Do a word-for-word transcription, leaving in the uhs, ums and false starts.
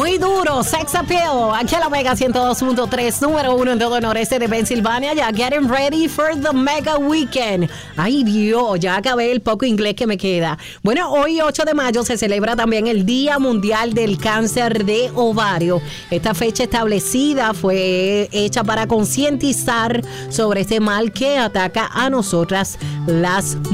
Muy duro, Sex Appeal. Aquí en la Mega ciento dos punto tres, número uno en todo el noreste de Pensilvania. Ya getting ready for the Mega Weekend. Ay, Dios, ya acabé el poco inglés que me queda. Bueno, hoy ocho de mayo se celebra también el Día Mundial del Cáncer de Ovario. Esta fecha establecida fue hecha para concientizar sobre este mal que ataca a nosotras las